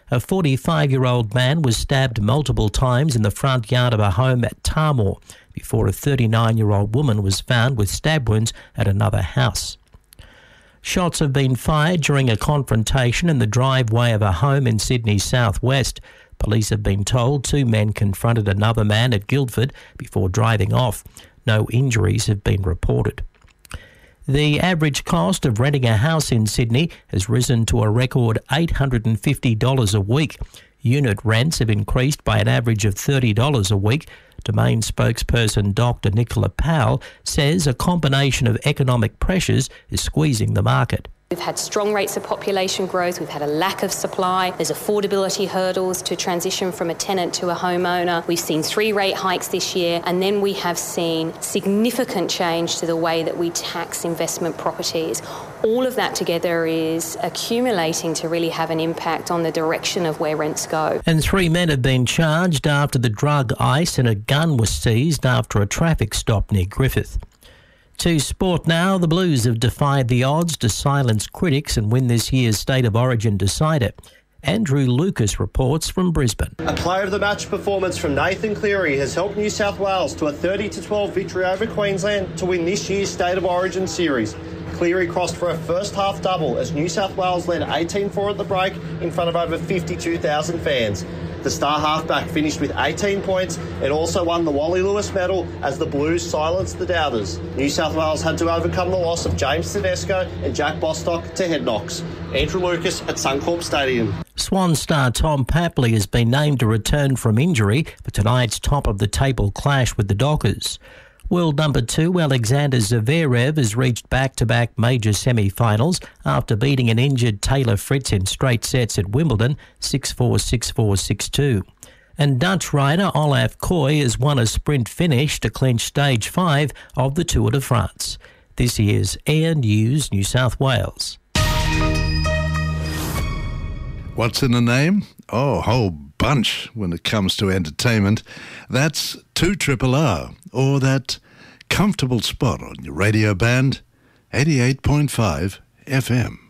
A 45-year-old man was stabbed multiple times in the front yard of a home at Tarmore before a 39-year-old woman was found with stab wounds at another house. Shots have been fired during a confrontation in the driveway of a home in Sydney's southwest. Police have been told 2 men confronted another man at Guildford before driving off. No injuries have been reported. The average cost of renting a house in Sydney has risen to a record $850 a week. Unit rents have increased by an average of $30 a week. Domain spokesperson Dr. Nicola Powell says a combination of economic pressures is squeezing the market. We've had strong rates of population growth, we've had a lack of supply, there's affordability hurdles to transition from a tenant to a homeowner. We've seen 3 rate hikes this year, and then we have seen significant change to the way that we tax investment properties. All of that together is accumulating to really have an impact on the direction of where rents go. And 3 men have been charged after the drug ice and a gun was seized after a traffic stop near Griffith. To sport now, the Blues have defied the odds to silence critics and win this year's State of Origin decider. Andrew Lucas reports from Brisbane. A player of the match performance from Nathan Cleary has helped New South Wales to a 30-12 victory over Queensland to win this year's State of Origin series. Cleary crossed for a first half double as New South Wales led 18-4 at the break in front of over 52,000 fans. The star halfback finished with 18 points and also won the Wally Lewis medal as the Blues silenced the doubters. New South Wales had to overcome the loss of James Tedesco and Jack Bostock to head knocks. Andrew Lucas at Suncorp Stadium. Swan star Tom Papley has been named to return from injury for tonight's top-of-the-table clash with the Dockers. World number 2 Alexander Zverev has reached back-to-back major semi-finals after beating an injured Taylor Fritz in straight sets at Wimbledon 6-4, 6-4, 6-2. And Dutch rider Olaf Koy has won a sprint finish to clinch stage 5 of the Tour de France. This is Air News New South Wales. What's in a name? Oh, a whole bunch when it comes to entertainment. That's 2RRR, or that comfortable spot on your radio band, 88.5 FM.